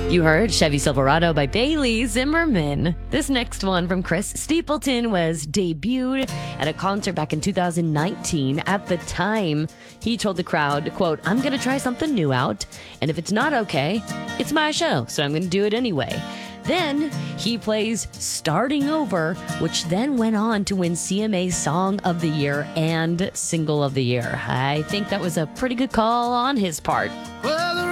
You heard Chevy Silverado by Bailey Zimmerman. This next one from Chris Stapleton was debuted at a concert back in 2019. At the time, he told the crowd, quote, "I'm going to try something new out, and if it's not okay, it's my show, so I'm going to do it anyway." Then he plays Starting Over, which then went on to win CMA Song of the Year and Single of the Year. I think that was a pretty good call on his part. Well,